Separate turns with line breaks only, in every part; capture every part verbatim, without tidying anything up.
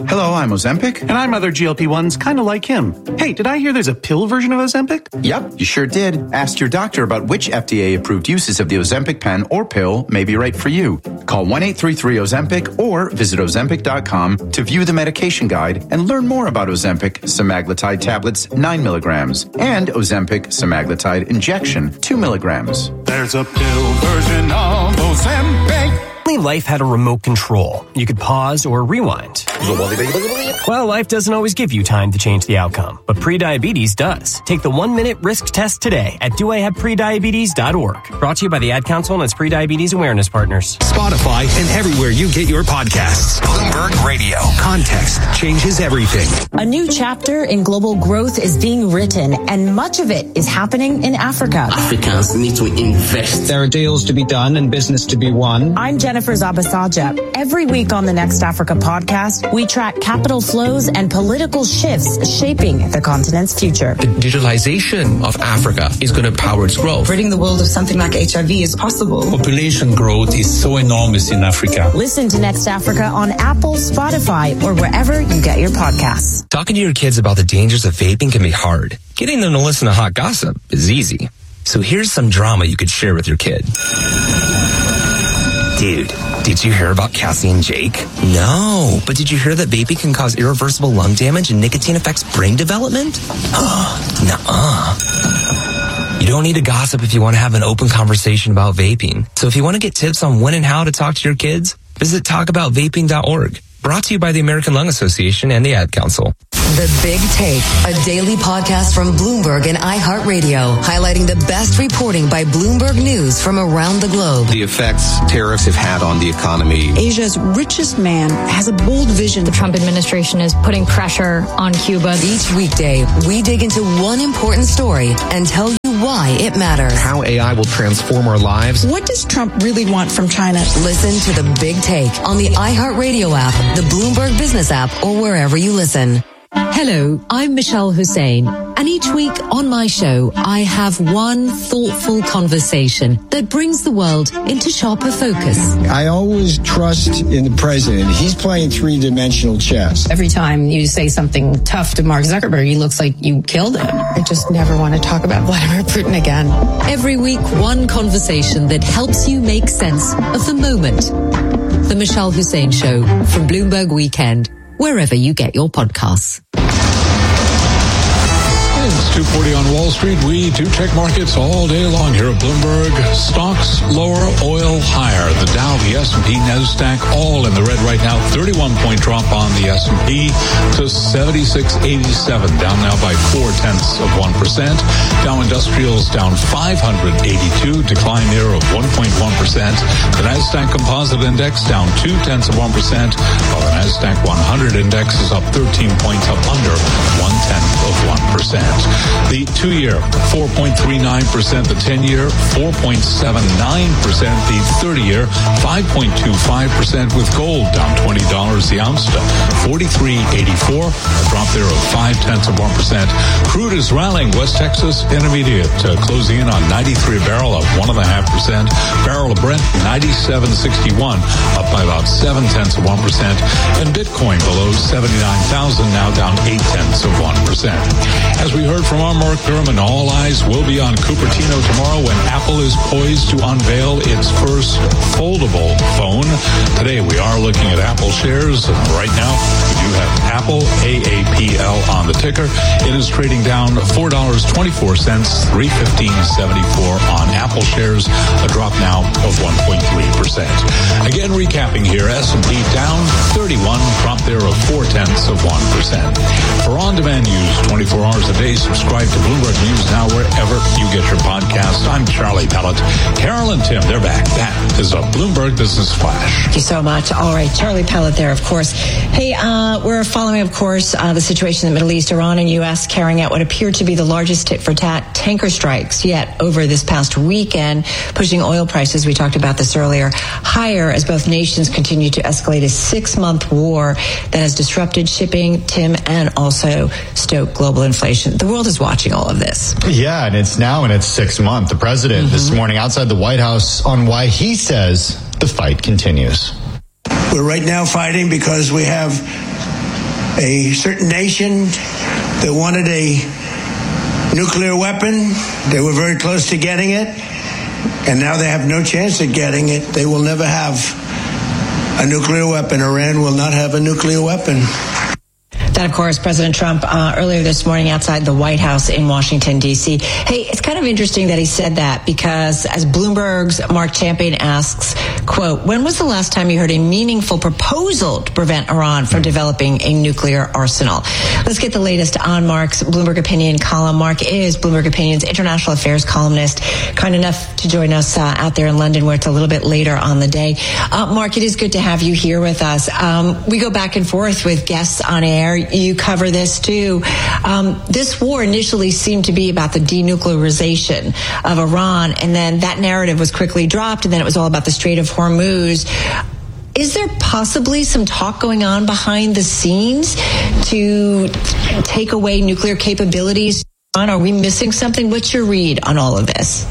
Hello, I'm Ozempic.
And I'm other G L P ones kind of like him. Hey, did I hear there's a pill version of Ozempic?
Yep, you sure did. Ask your doctor about which F D A-approved uses of the Ozempic pen or pill may be right for you. Call one eight three three Ozempic or visit Ozempic dot com to view the medication guide and learn more about Ozempic semaglutide tablets nine milligrams and Ozempic semaglutide injection two milligrams.
There's a pill version of Ozempic.
Life had a remote control. You could pause or rewind. Well, life doesn't always give you time to change the outcome, but prediabetes does. Take the one-minute risk test today at do I have prediabetes dot org. Brought to you by the Ad Council and its prediabetes awareness partners.
Spotify and everywhere you get your podcasts. Bloomberg Radio. Context changes everything.
A new chapter in global growth is being written, and much of it is happening in Africa.
Africans need to invest.
There are deals to be done and business to be won.
I'm Jennifer Zabasaja. Every week on the Next Africa podcast, we track capital flows and political shifts shaping the continent's future.
The digitalization of Africa is going to power its growth.
Ridding the world of something like H I V is possible.
Population growth is so enormous in Africa.
Listen to Next Africa on Apple, Spotify, or wherever you get your podcasts.
Talking to your kids about the dangers of vaping can be hard. Getting them to listen to hot gossip is easy. So here's some drama you could share with your kid. Dude, did you hear about Cassie and Jake? No, but did you hear that vaping can cause irreversible lung damage and nicotine affects brain development? Nuh-uh. You don't need to gossip if you want to have an open conversation about vaping. So if you want to get tips on when and how to talk to your kids, visit talk about vaping dot org. Brought to you by the American Lung Association and the Ad Council.
The Big Take, a daily podcast from Bloomberg and iHeartRadio, highlighting the best reporting by Bloomberg News from around the globe.
The effects tariffs have had on the economy.
Asia's richest man has a bold vision.
The Trump administration is putting pressure on Cuba.
Each weekday, we dig into one important story and tell you why it matters.
How A I will transform our lives.
What does Trump really want from China?
Listen to The Big Take on the iHeartRadio app, the Bloomberg Business app, or wherever you listen.
Hello, I'm Michelle Hussein, and each week on my show, I have one thoughtful conversation that brings the world into sharper focus.
I always trust in the president. He's playing three-dimensional chess.
Every time you say something tough to Mark Zuckerberg, he looks like you killed him.
I just never want to talk about Vladimir Putin again.
Every week, one conversation that helps you make sense of the moment. The Michelle Hussein Show from Bloomberg Weekend, wherever you get your podcasts.
It's two forty on Wall Street. We do check markets all day long here at Bloomberg. Stocks lower, oil higher. The Dow, the S and P, NASDAQ, all in the red right now. thirty-one point drop on the S and P to seventy-six eighty-seven, down now by four tenths of one percent. Dow Industrials down five hundred eighty-two, decline there of one point one percent. The NASDAQ Composite Index down two tenths of one percent, while the NASDAQ one hundred Index is up thirteen points, up under one tenth of one percent. The two-year, four point three nine percent. The ten-year, four point seven nine percent. The thirty-year, five point two five percent, with gold down twenty dollars the ounce to forty-three eighty-four, a drop there of five tenths of one percent. Crude is rallying. West Texas Intermediate uh, closing in on ninety-three a barrel, up one point five percent. Barrel of Brent, ninety-seven sixty-one, up by about seven tenths of one percent. And Bitcoin below seventy-nine thousand, now down eight tenths of one percent. As we heard from our Mark Gurman, all eyes will be on Cupertino tomorrow when Apple is poised to unveil its first foldable phone. Today we are looking at Apple shares. Right now we do have Apple, A A P L on the ticker. It is trading down four dollars and twenty-four cents, three fifteen seventy-four on Apple shares, a drop now of one point three percent. Again, recapping here, S and P down thirty-one, drop there of four tenths of one percent. For on-demand news twenty-four hours a day, subscribe to Bloomberg News now wherever you get your podcast. I'm Charlie Pellet. Carol and Tim, they're back. That is a Bloomberg Business Flash.
Thank you so much. All right, Charlie Pellet there, of course. Hey, uh, we're following, of course, uh, the situation in the Middle East. Iran and U S carrying out what appeared to be the largest tit-for-tat tanker strikes yet over this past weekend, pushing oil prices, we talked about this earlier, higher as both nations continue to escalate a six-month war that has disrupted shipping, Tim, and also stoked global inflation. The world is watching all of this.
Yeah, and it's now in its sixth month. The president mm-hmm. this morning outside the White House on why he says the fight continues.
We're right now fighting because we have
a certain nation that wanted a nuclear weapon. They were very close to getting it, and now they have no chance of getting it. They will never have a nuclear weapon. Iran will not have a nuclear weapon.
That, of course, President Trump uh, earlier this morning outside the White House in Washington, D C. Hey, it's kind of interesting that he said that because as Bloomberg's Mark Champion asks, quote, when was the last time you heard a meaningful proposal to prevent Iran from developing a nuclear arsenal? Let's get the latest on Mark's Bloomberg Opinion column. Mark is Bloomberg Opinion's international affairs columnist, kind enough to join us uh, out there in London where it's a little bit later on the day. Uh, Mark, it is good to have you here with us. Um, we go back and forth with guests on air. You cover this too. Um, this war initially seemed to be about the denuclearization of Iran, and then that narrative was quickly dropped, and then it was all about the Strait of Hormuz. Is there possibly some talk going on behind the scenes to take away nuclear capabilities? Are we missing something? What's your read on all of this?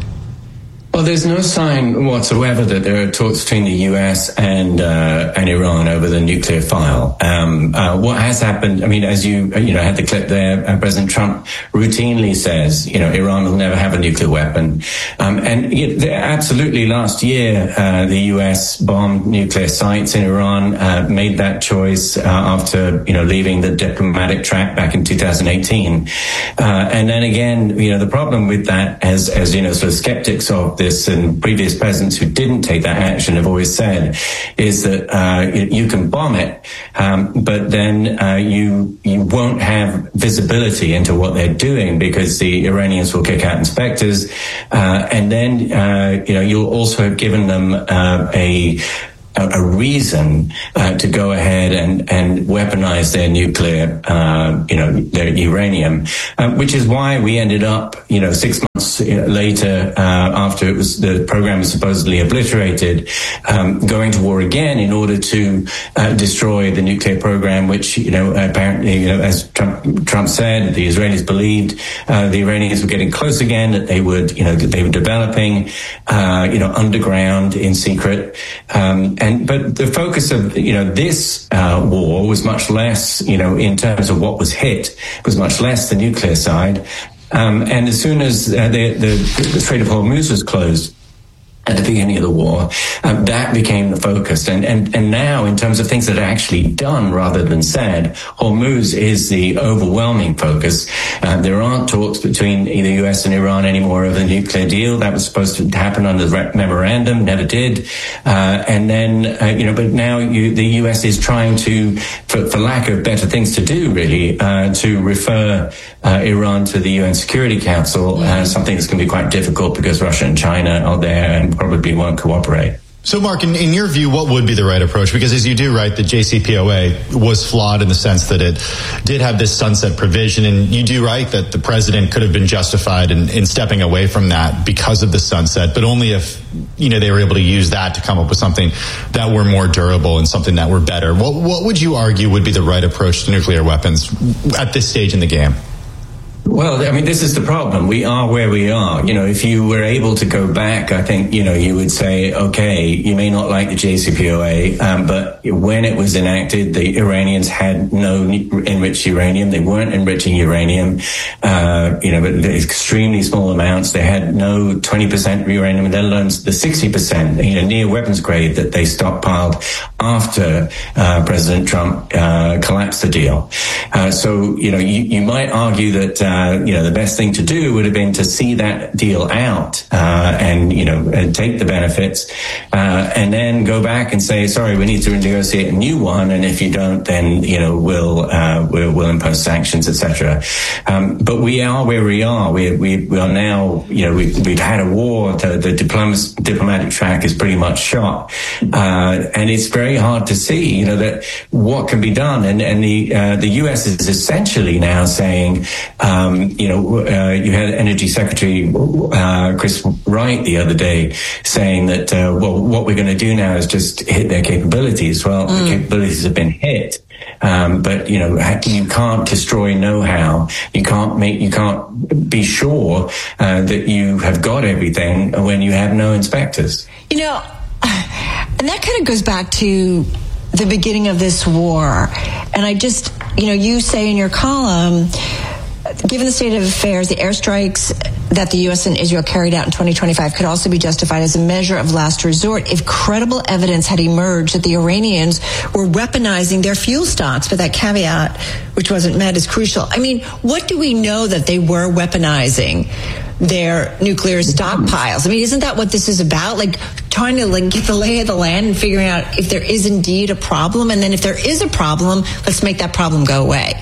Well, there's no sign whatsoever that there are talks between the U S and uh, and Iran over the nuclear file. Um, uh, what has happened? I mean, as you you know had the clip there, uh, President Trump routinely says, you know, Iran will never have a nuclear weapon, um, and you know, absolutely last year uh, the U S bombed nuclear sites in Iran, uh, made that choice uh, after you know leaving the diplomatic track back in two thousand eighteen, uh, and then again, you know, the problem with that, as as you know, sort of skeptics of this and previous presidents who didn't take that action have always said, is that uh, you can bomb it, um, but then uh, you you won't have visibility into what they're doing because the Iranians will kick out inspectors, uh, and then uh, you know you'll also have given them uh, a a reason uh, to go ahead and, and weaponize their nuclear, uh, you know, their uranium, um, which is why we ended up, you know, six months later, uh, after it was, the program was supposedly obliterated, um, going to war again in order to uh, destroy the nuclear program, which, you know, apparently, you know, as Trump, Trump said, the Israelis believed uh, the Iranians were getting close again, that they would, you know, that they were developing, uh, you know, underground in secret. Um, And, but the focus of, you know, this uh, war was much less, you know, in terms of what was hit, was much less the nuclear side. Um, and as soon as uh, the, the, the Strait of Hormuz was closed at the beginning of the war, um, that became the focus. And, and, and now, in terms of things that are actually done rather than said, Hormuz is the overwhelming focus. Uh, there aren't talks between the U S and Iran anymore over the nuclear deal. That was supposed to happen under the memorandum, never did. Uh, and then, uh, you know, but now you, the U S is trying to, for, for lack of better things to do, really, uh, to refer uh, Iran to the U N Security Council, uh, something that's going to be quite difficult because Russia and China are there and probably won't cooperate.
So, Mark, in, in your view, what would be the right approach? Because as you do write, the J C P O A was flawed in the sense that it did have this sunset provision. And you do write that the president could have been justified in, in stepping away from that because of the sunset, but only if, you know, they were able to use that to come up with something that were more durable and something that were better. What, what would you argue would be the right approach to nuclear weapons at this stage in the game?
Well, I mean, this is the problem. We are where we are. You know, if you were able to go back, I think, you know, you would say, okay, you may not like the J C P O A, um, but when it was enacted, the Iranians had no enriched uranium. They weren't enriching uranium, uh, you know, but extremely small amounts. They had no twenty percent uranium, let alone the sixty percent, you know, near weapons grade that they stockpiled after uh, President Trump uh, collapsed the deal. Uh, so, you know, you, you might argue that, uh, Uh, you know, the best thing to do would have been to see that deal out uh, and, you know, and take the benefits uh, and then go back and say, sorry, we need to negotiate a new one. And if you don't, then, you know, we'll uh, we'll, we'll impose sanctions, et cetera. Um, but we are where we are. We we, we are now, you know, we, we've had a war. The, the diplomas, diplomatic track is pretty much shot. Uh, and it's very hard to see, you know, that what can be done. And, and the uh, the U S is essentially now saying, um, Um, you know, uh, you had Energy Secretary uh, Chris Wright the other day saying that, uh, well, what we're going to do now is just hit their capabilities. Well, mm. the capabilities have been hit, um, but you know, you can't destroy know-how. You can't make, you can't be sure uh, that you have got everything when you have no inspectors.
You know, and that kind of goes back to the beginning of this war, and I just you know, you say in your column, given the state of affairs, the airstrikes that the U S and Israel carried out in twenty twenty-five could also be justified as a measure of last resort if credible evidence had emerged that the Iranians were weaponizing their fuel stocks. But that caveat, which wasn't met, is crucial. I mean, what do we know that they were weaponizing their nuclear stockpiles? I mean, isn't that what this is about? Like trying to like get the lay of the land and figuring out if there is indeed a problem, and then if there is a problem, let's make that problem go away.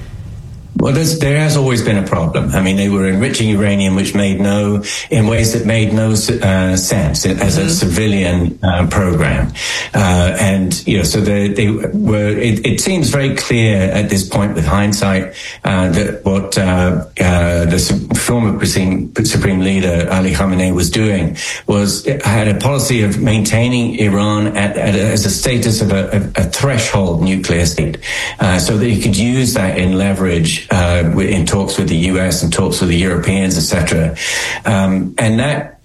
Well, there's, there has always been a problem. I mean, they were enriching uranium, which made no, in ways that made no uh, sense as a civilian uh, program. Uh, and, you know, so they, they were, it, it seems very clear at this point with hindsight uh, that what uh, uh, the former Supreme Leader Ali Khamenei was doing was had a policy of maintaining Iran at, at a, as a status of a, a, a threshold nuclear state, uh, so that he could use that in leverage Uh, in talks with the U S and talks with the Europeans, et cetera. Um, and that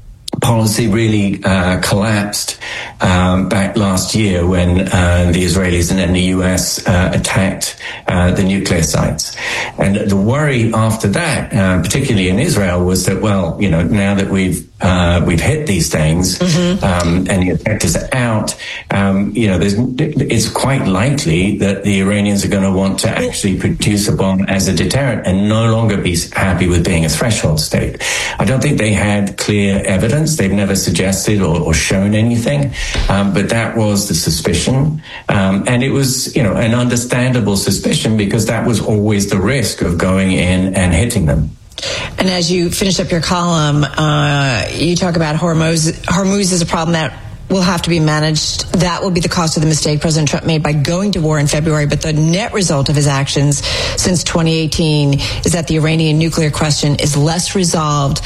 policy really uh, collapsed um, back last year when uh, the Israelis and then the U S uh, attacked uh, the nuclear sites. And the worry after that, uh, particularly in Israel, was that, well, you know, now that we've uh, we've hit these things mm-hmm. um, and the effect are out, um, you know, there's, it's quite likely that the Iranians are going to want to actually produce a bomb as a deterrent and no longer be happy with being a threshold state. I don't think they had clear evidence. They've never suggested or, or shown anything, um, but that was the suspicion. Um, and it was, you know, an understandable suspicion because that was always the risk of going in and hitting them.
And as you finish up your column, uh, you talk about Hormuz. Hormuz is a problem that will have to be managed. That will be the cost of the mistake President Trump made by going to war in February. But the net result of his actions since twenty eighteen is that the Iranian nuclear question is less resolved